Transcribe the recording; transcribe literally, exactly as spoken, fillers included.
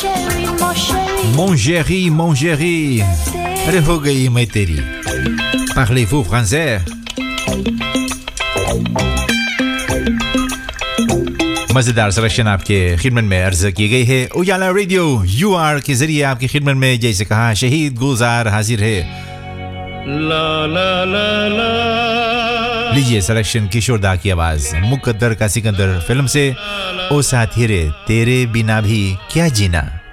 Mon chéri, mon chéri, अरे हो गई मैं तेरी. Parlez-vous français? मजेदार सिलेक्शन आपके खिदमत में अर्ज की गई है. उजाला रेडियो यूआर के जरिए आपकी खिदमत में जैसे कहा शहीद गुलजार हाजिर है. ला ला ला ला. लीजिए सिलेक्शन किशोर दा की आवाज मुकद्दर का सिकंदर फिल्म से. ओ साथी रे तेरे बिना भी क्या जीना.